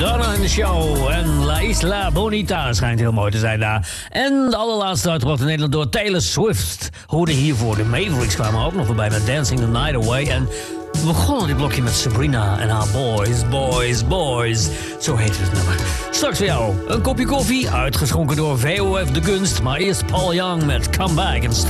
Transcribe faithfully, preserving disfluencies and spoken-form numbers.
Madonna in de show. En La Isla Bonita schijnt heel mooi te zijn daar. En de allerlaatste uitgebracht in Nederland door Taylor Swift. Hoorde hiervoor. De Mavericks kwamen ook nog voorbij met Dancing the Night Away. En we begonnen dit blokje met Sabrina en haar Boys, Boys, Boys. Zo heet het nummer. Straks voor jou een kopje koffie, uitgeschonken door V O F De Gunst. Maar eerst Paul Young met Come Back and Stay.